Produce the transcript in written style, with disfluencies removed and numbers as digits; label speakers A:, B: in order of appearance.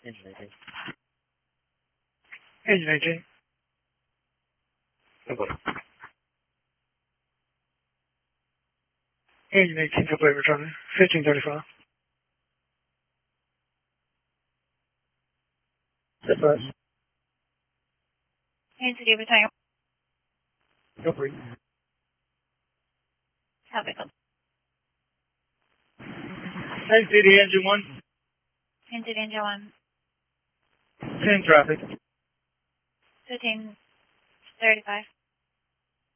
A: Engine 18.
B: Engine 18.
A: Nobody.
B: Engine 18, nobody returning. 1535.
A: Sit first.
C: Entity return.
A: Go free.
C: Copy.
B: NCD engine 1.
C: Entity engine 1.
B: 10 traffic.
C: 1535.